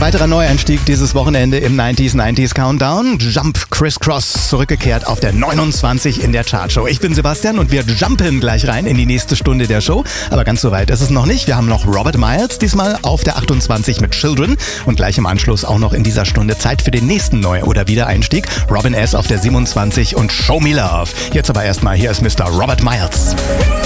weiterer Neueinstieg dieses Wochenende im 90s Countdown. Jump Criss Cross zurückgekehrt auf der 29 in der Chartshow. Ich bin Sebastian und wir jumpen gleich rein in die nächste Stunde der Show. Aber ganz so weit ist es noch nicht. Wir haben noch Robert Miles, diesmal auf der 28 mit Children. Und gleich im Anschluss auch noch in dieser Stunde Zeit für den nächsten Neu- oder Wiedereinstieg. Robin S. auf der 27 und Show Me Love. Jetzt aber erstmal, hier ist Mr. Robert Miles.